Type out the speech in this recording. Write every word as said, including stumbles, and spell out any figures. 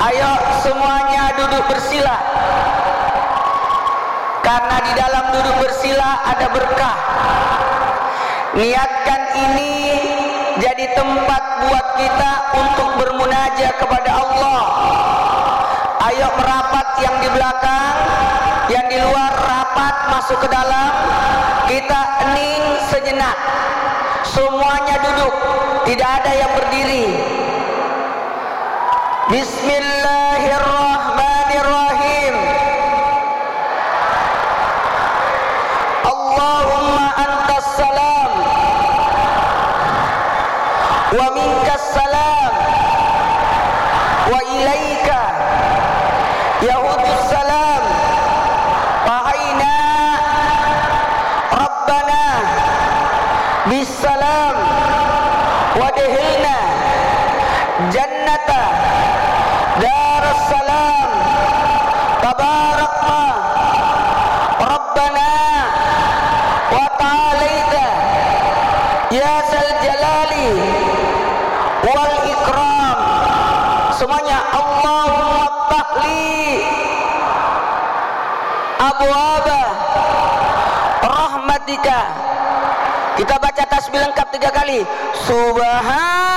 Ayo semuanya duduk bersila, karena di dalam duduk bersila ada berkah. Niatkan ini jadi tempat buat kita untuk bermunajat kepada Allah. Ayo merapat yang di belakang, yang di luar rapat masuk ke dalam. Kita hening sejenak, semuanya duduk, tidak ada yang berdiri. Bismillahirrahmanirrahim. Allahumma antas salam wa minkas salam wa ilaika yahudus salam. Wahayna Rabbana bisalam wa dehilna jannata darussalam. Tabarakma Rabbana wa ta'alaita ya zal jalali wal ikram. Semuanya Allahumma ftahli abwaba rahmatika. Kita baca tasbih lengkap tiga kali. Subhan